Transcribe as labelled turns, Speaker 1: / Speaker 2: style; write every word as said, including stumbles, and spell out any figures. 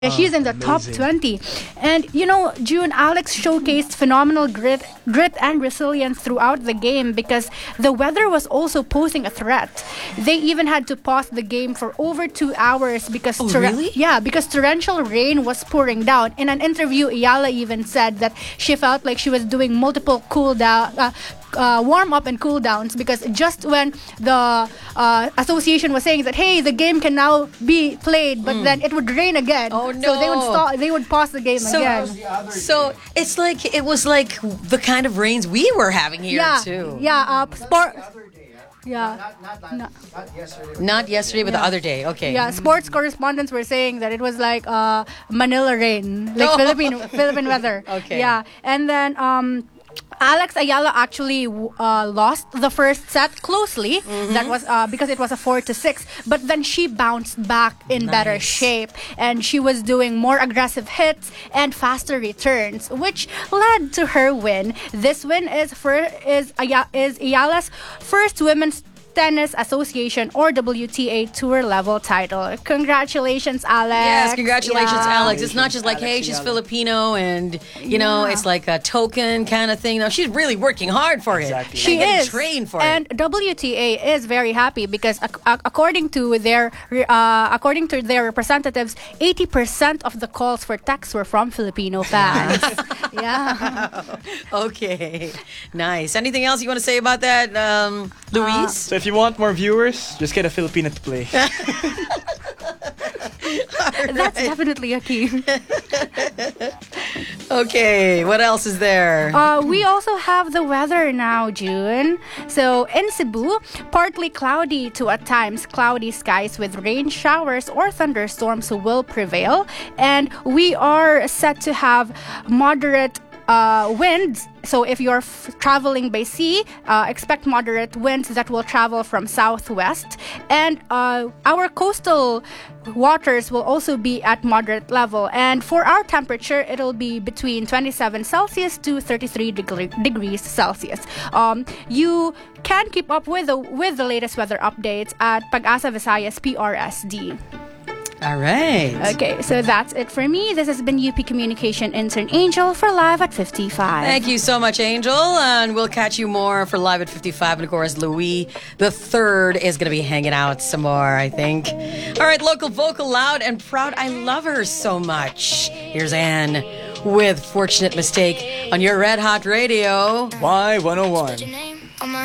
Speaker 1: Yeah, she's in the top
Speaker 2: amazing.
Speaker 1: twenty. And, you know, June, Alex showcased phenomenal grit, grit and resilience throughout the game because the weather was also posing a threat. They even had to pause the game for over two hours because...
Speaker 3: Oh, really?
Speaker 1: Yeah, because torrential rain was pouring down. In an interview, Ayala even said that she felt like she was doing multiple cool down... Uh, uh, warm up and cool downs because just when the uh, association was saying that hey the game can now be played but then it would rain again,
Speaker 3: Oh,
Speaker 1: so they would
Speaker 3: no.
Speaker 1: stop they would pause the game
Speaker 3: So,
Speaker 1: again.
Speaker 3: so it's like it was like the kind of rains we were having here
Speaker 1: Yeah,
Speaker 3: too.
Speaker 1: yeah, uh, sport. Yeah, no.
Speaker 3: Not yesterday, but the other day. Okay.
Speaker 1: Yeah, sports correspondents were saying that it was like uh, Manila rain, like
Speaker 3: No.
Speaker 1: Philippine Philippine weather.
Speaker 3: Okay.
Speaker 1: Yeah, and then um, Alex Ayala actually uh, lost the first set closely. That was uh, because it was a four to six. But then she bounced back in better
Speaker 3: Nice.
Speaker 1: shape, and she was doing more aggressive hits and faster returns, which led to her win. This win is for is Aya, is Ayala's first women's Tennis Association or W T A Tour level title. Congratulations, Alex.
Speaker 3: Yes, congratulations,
Speaker 1: Yeah.
Speaker 3: Alex. It's not just like, hey, she's Filipino and, you know,
Speaker 1: Yeah.
Speaker 3: it's like a token kind of thing. No, she's really working hard for it.
Speaker 2: Exactly.
Speaker 1: She
Speaker 3: and getting
Speaker 1: is
Speaker 3: trained for
Speaker 1: and
Speaker 3: it.
Speaker 1: W T A is very happy because ac- ac- according to their uh, according to their representatives, eighty percent of the calls for texts were from Filipino fans. Yeah.
Speaker 3: Okay. Nice. Anything else you want to say about that, um, Luis?
Speaker 2: So if you want more viewers, just get a Filipino to play.
Speaker 1: That's definitely a key.
Speaker 3: Okay. What else is there?
Speaker 1: Uh, we also have the weather now, June. So in Cebu, partly cloudy to at times cloudy skies with rain showers or thunderstorms will prevail. And we are set to have moderate uh, winds. So if you're f- traveling by sea, uh, expect moderate winds that will travel from southwest. And uh, our coastal waters will also be at moderate level. And for our temperature, it'll be between twenty-seven Celsius to thirty-three degree- degrees Celsius. Um, you can keep up with the, with the latest weather updates at Pag-asa Visayas P R S D.
Speaker 3: All right.
Speaker 1: Okay, so that's it for me. This has been U P Communication Intern Angel for Live at fifty-five.
Speaker 3: Thank you so much, Angel. And we'll catch you more for Live at fifty-five. And of course, Louis the third is going to be hanging out some more, I think. All right, local vocal, loud and proud. I love her so much. Here's Anne with Fortunate Mistake on your Red Hot Radio.
Speaker 2: Y one oh one.